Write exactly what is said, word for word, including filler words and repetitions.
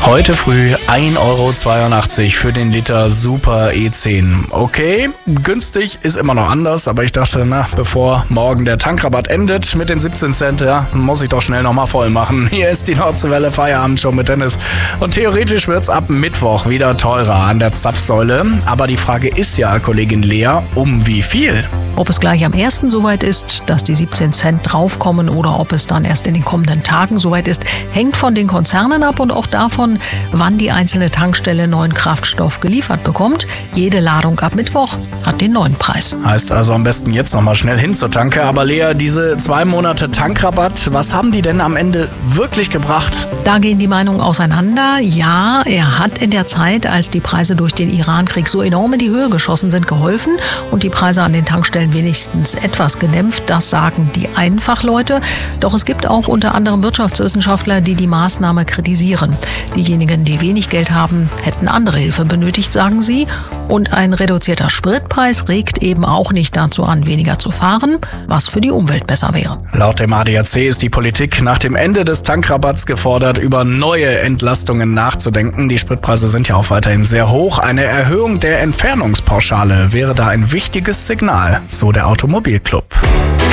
Heute früh ein Euro zweiundachtzig für den Liter Super E zehn. Okay, günstig ist immer noch anders, aber ich dachte, na, bevor morgen der Tankrabatt endet mit den siebzehn Cent, ja, muss ich doch schnell nochmal voll machen. Hier ist die Nordseewelle Feierabendshow mit Dennis. Und theoretisch wird's ab Mittwoch wieder teurer an der Zapfsäule. Aber die Frage ist ja, Kollegin Lea, um wie viel? Ob es gleich am ersten soweit ist, dass die siebzehn Cent draufkommen oder ob es dann erst in den kommenden Tagen soweit ist, hängt von den Konzernen ab und auch davon, wann die einzelne Tankstelle neuen Kraftstoff geliefert bekommt. Jede Ladung ab Mittwoch hat den neuen Preis. Heißt also am besten jetzt nochmal schnell hin zur Tanke. Aber Lea, diese zwei Monate Tankrabatt, was haben die denn am Ende wirklich gebracht? Da gehen die Meinungen auseinander. Ja, er hat in der Zeit, als die Preise durch den Irankrieg so enorm in die Höhe geschossen sind, geholfen und die Preise an den Tankstellen wenigstens etwas gedämpft. Das sagen die Einfachleute. Doch es gibt auch unter anderem Wirtschaftswissenschaftler, die die Maßnahme kritisieren. Diejenigen, die wenig Geld haben, hätten andere Hilfe benötigt, sagen sie. Und ein reduzierter Spritpreis regt eben auch nicht dazu an, weniger zu fahren, was für die Umwelt besser wäre. Laut dem A D A C ist die Politik nach dem Ende des Tankrabatts gefordert, über neue Entlastungen nachzudenken. Die Spritpreise sind ja auch weiterhin sehr hoch. Eine Erhöhung der Entfernungspauschale wäre da ein wichtiges Signal, so der Automobilclub.